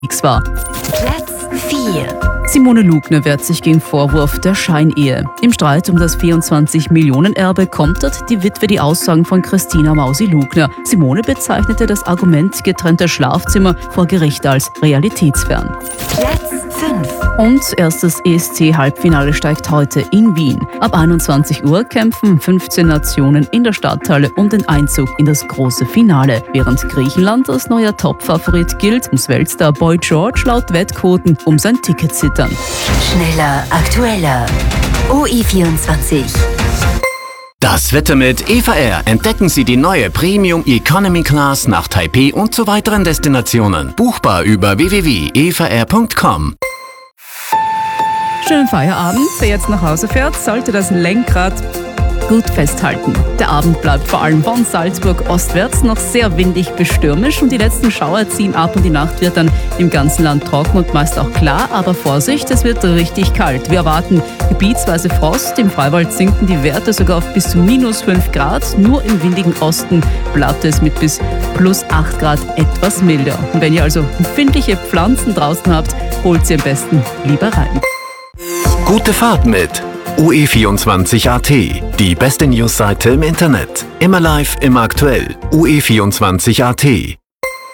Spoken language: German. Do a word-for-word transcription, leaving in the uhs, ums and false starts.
X war. Platz vier. Simone Lugner wehrt sich gegen Vorwurf der Scheinehe. Im Streit um das vierundzwanzig-Millionen-Erbe kontert die Witwe die Aussagen von Christina Mausi Lugner. Simone bezeichnete das Argument getrennter Schlafzimmer vor Gericht als realitätsfern. Platz fünf. Und erstes E S C-Halbfinale steigt heute in Wien. Ab einundzwanzig Uhr kämpfen fünfzehn Nationen in der Stadthalle um den Einzug in das große Finale. Während Griechenland als neuer Topfavorit gilt, muss Weltstar Boy George laut Wettquoten um sein Ticket zittern. Schneller, aktueller. O I vierundzwanzig. Das Wetter mit E V R. Entdecken Sie die neue Premium Economy Class nach Taipei und zu weiteren Destinationen. Buchbar über w w w punkt e v r punkt com. Schönen Feierabend. Wer jetzt nach Hause fährt, sollte das Lenkrad gut festhalten. Der Abend bleibt vor allem von Salzburg ostwärts noch sehr windig bis stürmisch und die letzten Schauer ziehen ab und die Nacht wird dann im ganzen Land trocken und meist auch klar, aber Vorsicht, es wird richtig kalt. Wir erwarten gebietsweise Frost, im Freiwald sinken die Werte sogar auf bis zu minus fünf Grad, nur im windigen Osten bleibt es mit bis plus acht Grad etwas milder. Und wenn ihr also empfindliche Pflanzen draußen habt, holt sie am besten lieber rein. Gute Fahrt mit U E vierundzwanzig Punkt a t, die beste Newsseite im Internet. Immer live, immer aktuell. U E vierundzwanzig Punkt a t